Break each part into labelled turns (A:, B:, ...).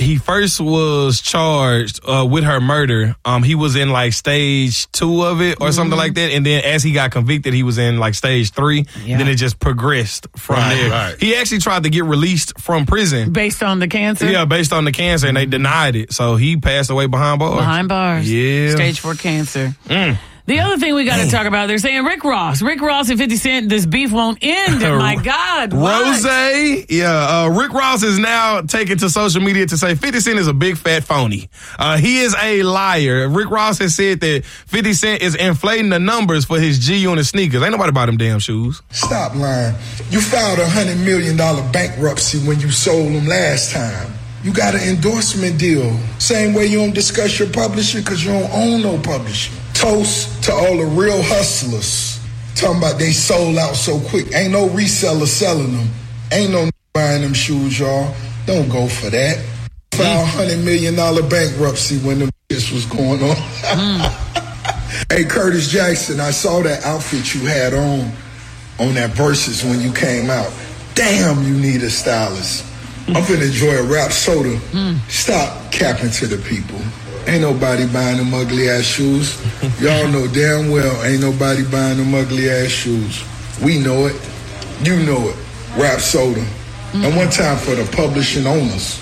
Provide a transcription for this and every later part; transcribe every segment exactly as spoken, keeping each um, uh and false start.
A: he first was charged uh, with her murder. Um, he was in like stage two of it or mm-hmm. something like that. And then as he got convicted, he was in like stage three. Yeah. Then it just progressed from
B: right,
A: there.
B: Right.
A: He actually tried to get released from prison.
C: Based on the cancer?
A: Yeah, based on the cancer, and they denied it. So he passed away behind bars.
C: Behind bars.
A: Yeah.
C: Stage four cancer.
A: Mm.
C: The other thing we got to talk about, they're saying Rick Ross. Rick Ross and fifty Cent, this beef won't end. My God.
A: Rose, yeah. Uh, Rick Ross is now taken to social media to say fifty Cent is a big fat phony. Uh, he is a liar. Rick Ross has said that fifty Cent is inflating the numbers for his G-Unit sneakers. Ain't nobody buy them damn shoes.
D: Stop lying. You filed a one hundred million dollars bankruptcy when you sold them last time. You got an endorsement deal. Same way you don't discuss your publisher because you don't own no publisher. Toast to all the real hustlers. Talking about they sold out so quick. Ain't no reseller selling them. Ain't no buying them shoes, y'all. Don't go for that. Filed one hundred million dollars bankruptcy when the this was going on. mm. Hey, Curtis Jackson, I saw that outfit you had on on that Versus when you came out. Damn, you need a stylist. I'm finna enjoy a rap soda. Mm. Stop capping to the people. Ain't nobody buying them ugly ass shoes. Y'all know damn well ain't nobody buying them ugly ass shoes. We know it. You know it. Rap soda. Mm. And one time for the publishing owners.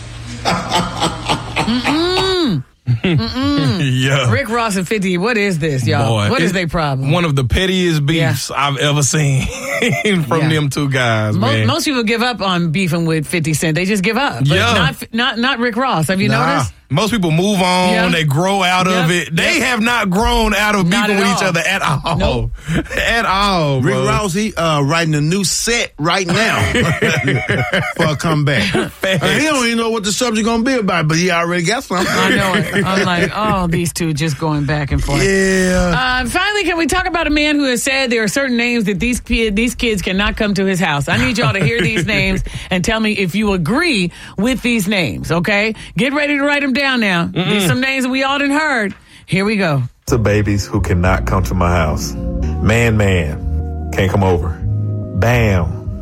C: Mm-mm. Mm-mm.
A: Yeah.
C: Rick Ross and fifty, what is this, y'all?
A: Boy,
C: what is their problem?
A: One of the pettiest beefs yeah. I've ever seen from yeah. them two guys,
C: most,
A: man.
C: Most people give up on beefing with fifty Cent. They just give up. But
A: yeah.
C: not, not, not Rick Ross. Have you
A: nah.
C: noticed?
A: Most people move on. Yeah. They grow out yep. of it. They yep. have not grown out of beefing with all. each other at all.
C: Nope.
A: At all,
B: Rick
A: bro.
B: Ross, he uh, writing a new set right now for a comeback. Uh, he don't even know what the subject going to be about, but he already got something.
C: I know it. I'm like, oh, these two just going back and forth.
A: Yeah.
C: Uh, finally, can we talk about a man who has said there are certain names that these, these kids cannot come to his house? I need y'all to hear these names and tell me if you agree with these names, okay? Get ready to write them down now. Mm-mm. These some names that we all done heard. Here we go.
E: To babies who cannot come to my house. Man, man, can't come over. Bam.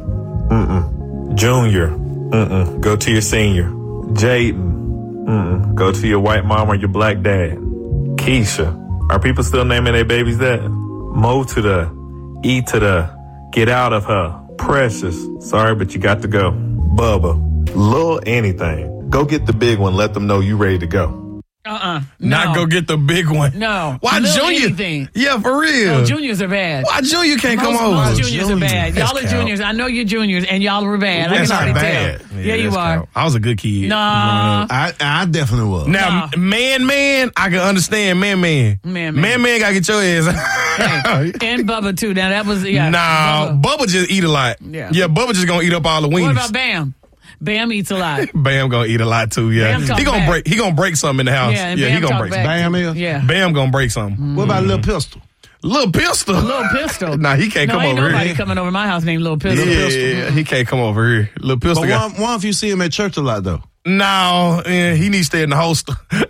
E: Mm-mm. Junior. Mm-mm. Go to your senior. Jaden. Mm-mm. Go to your white mom or your black dad. Keisha. Are people still naming their babies that? Mo to the. E to the. Get out of her. Precious. Sorry, but you got to go. Bubba. Lil anything. Go get the big one. Let them know you ready to go.
C: Uh-uh. No.
A: Not go get the big one.
C: No.
A: Why
C: Little
A: Junior?
C: Anything.
A: Yeah, for real.
C: No, juniors are bad.
A: Why Junior can't
C: most,
A: come over?
C: Most juniors
A: Junior.
C: are bad. Y'all
A: That's
C: are juniors.
A: count.
C: I know you're juniors, and y'all were bad.
A: That's
C: I can
A: not
C: already
A: bad.
C: tell.
A: Yeah,
C: Yeah, you are.
A: count. I was a good kid.
C: Nah.
B: I, I definitely was.
A: Now,
C: nah.
A: man, man, I can understand man, man.
C: Man, man.
A: Man, man, gotta get your ass.
C: Hey, and Bubba, too. Now, that was, yeah.
A: Nah,
C: Bubba.
A: Bubba just eat a lot.
C: Yeah.
A: Yeah, Bubba just gonna eat up all the wings.
C: What about Bam? Bam eats a lot.
A: Bam gonna eat a lot too. Yeah,
C: Bam
A: he gonna
C: back.
A: break. He gonna break something in the house.
C: Yeah, and
A: yeah
C: Bam
A: he gonna
C: talk
A: break.
C: back.
A: Something.
B: Bam is?
C: Yeah.
A: Bam gonna break something.
C: Mm.
B: What about Lil Pistol?
A: Lil Pistol.
C: Lil Pistol.
A: Nah, he can't
C: no,
A: come
C: ain't
A: over
C: nobody
A: here.
C: coming over my house named Lil Pistol.
A: Yeah,
C: Pistol.
A: he can't come over here. Lil Pistol.
B: But
A: got,
B: why, why if you see him at church a lot, though?
A: No, yeah, he needs to stay in the holster.
C: Lil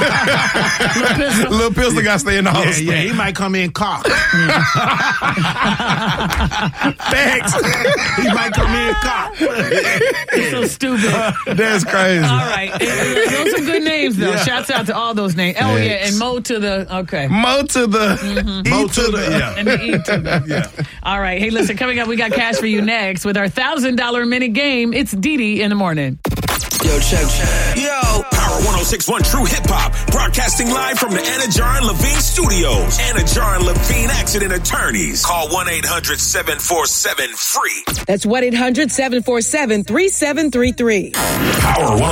C: Pistol.
A: Lil Pistol got to stay in the
B: Yeah,
A: holster.
B: yeah, he might come in cocked.
A: Thanks.
B: He might come in cocked.
C: It's so stupid.
A: That's crazy.
C: All right. Those are some good names, though.
B: Yeah.
C: Shouts out to all those names. Oh,
A: Thanks.
C: yeah, and Mo to the, okay.
A: Mo to the,
C: Mm-hmm.
A: E
B: Mo
A: to
B: to
A: the,
B: the- yeah.
C: And the E to the.
B: Yeah.
C: All right. Hey, listen, coming up, we got cash for you next with our one thousand dollars minute game. It's Dee Dee in the morning.
F: Yo, check, check.
G: Yo, Power one oh six point one True Hip Hop, broadcasting live from the Anna Jar and Levine Studios. Anna Jar and Levine Accident Attorneys. Call one eight hundred seven four seven free.
H: That's one eight hundred seven four seven three seven three three.
G: Power one